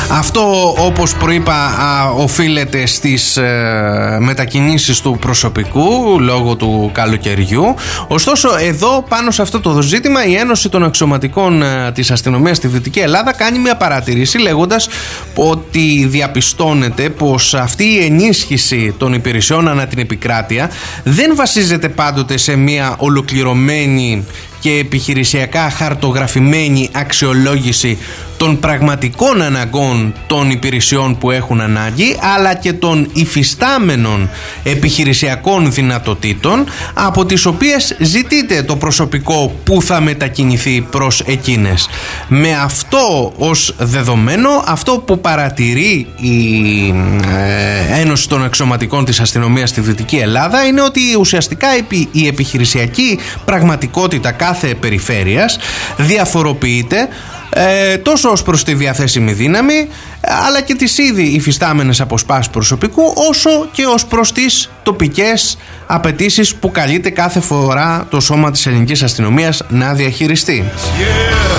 Αυτό, όπως προείπα, οφείλεται στις μετακινήσεις του προσωπικού λόγω του καλοκαιριού. Ωστόσο, εδώ πάνω σε αυτό το ζήτημα η Ένωση των Αξιωματικών της Αστυνομίας στη Δυτική Ελλάδα κάνει μια παρατήρηση, λέγοντας ότι διαπιστώνεται πως αυτή η ενίσχυση των υπηρεσιών ανά την επικράτεια δεν βασίζεται πάντοτε σε μια ολοκληρωμένη και επιχειρησιακά χαρτογραφημένη αξιολόγηση των πραγματικών αναγκών των υπηρεσιών που έχουν ανάγκη, αλλά και των υφιστάμενων επιχειρησιακών δυνατοτήτων από τις οποίες ζητείται το προσωπικό που θα μετακινηθεί προς εκείνες. Με αυτό ως δεδομένο, αυτό που παρατηρεί η Ένωση των Αξιωματικών της Αστυνομίας στη Δυτική Ελλάδα είναι ότι ουσιαστικά η επιχειρησιακή πραγματικότητα κάθε περιφέρειας διαφοροποιείται τόσο ως προς τη διαθέσιμη δύναμη, αλλά και τις ήδη υφιστάμενες αποσπάσεις προσωπικού, όσο και ως προς τις τοπικές απαιτήσεις που καλείται κάθε φορά το σώμα της ελληνικής αστυνομίας να διαχειριστεί.